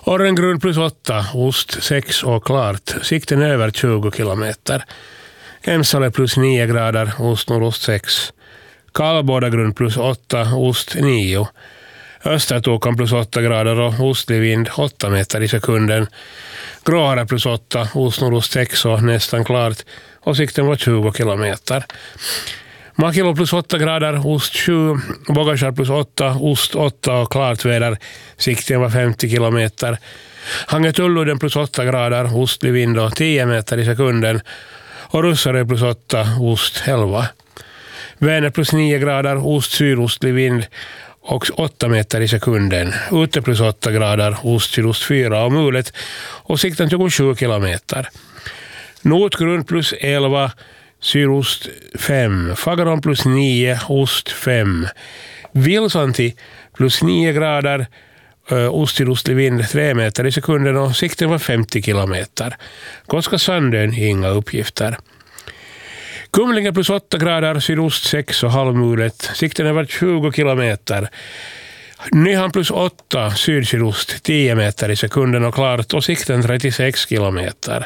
Orrengrund +8, ost 6 och klart. Sikten över 20 kilometer. Emsale +9 grader, ost nordost 6. Kallbådagrund +8, ost 9. Östertokan +8 grader och ostlig vind 8 meter i sekunden. Gråhare +8, ost nordost 6 och nästan klart. Och sikten var 20 kilometer. Makilo +8 grader, ost 7. Bågashar +8, ost 8 och klart väder. Sikten var 50 kilometer. Hangetulluuden +8 grader, ostlig vind och 10 meter i sekunden. Och Russare +8, ost 11. Vänner +9 grader, ost sydostlig vind och 8 meter i sekunden. Ute +8 grader, ost sydost 4 och mulet och sikten 27 kilometer. Nordgrund +11, sydost 5. Fagaron +9, ost 5. Vilsanti +9 grader, ost sydostlig vind 3 meter i sekunden och sikten var 50 kilometer. Koska Sandön, inga uppgifter. Kumlinge +8 grader, sydost 6 och halvmulet. Sikten över 20 kilometer. Nyhan +8, sydsydost 10 meter i sekunden och klart och sikten 36 kilometer.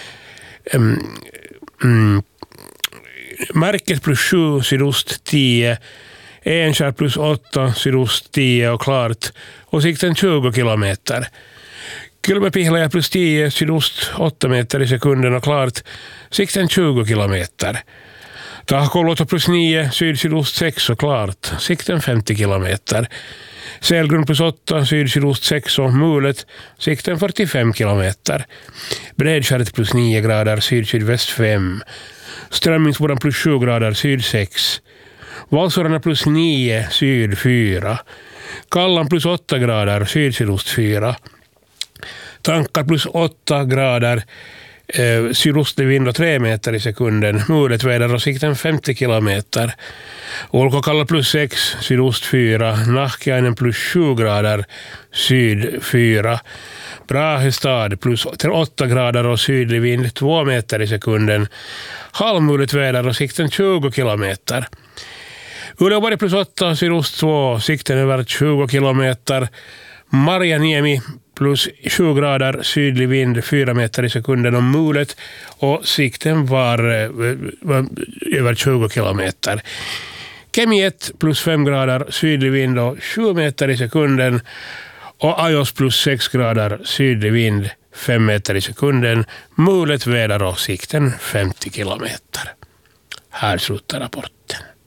Märket +7, sydost 10. Enskär +8, sydost 10 och klart och sikten 20 kilometer. Kylmäpihla +10, sydost 8 meter i sekunden och klart, sikten 20 kilometer. Tahkoluoto +9, sydsydost 6 och klart, sikten 50 kilometer. Sälgrund +8, sydsydost 6 och mulet, sikten 45 kilometer. Bredskäret +9 grader, sydsydväst 5. Strömmingsbodan +7 grader, syd 6. Valsorarna +9, syd 4. Kallan +8 grader, sydsydost 4. Tankar +8 grader, sydostlig vind och 3 meter i sekunden. Mulet väder och sikten 50 kilometer. Ulkokalla +6, sydost 4. Nahkiainen +7 grader, syd 4. Brahestad +8 grader och sydlig vind 2 meter i sekunden. Halvmulet väder och sikten 20 kilometer. Uleåborg +8, sydost 2, sikten över 20 kilometer. Marjaniemi +7 grader, sydlig vind 4 meter i sekunden och mulet och sikten var över 20 kilometer. Kemi 1 +5 grader, sydlig vind och 7 meter i sekunden och Ajos +6 grader, sydlig vind 5 meter i sekunden. Mulet väder och sikten 50 kilometer. Här slutar rapporten.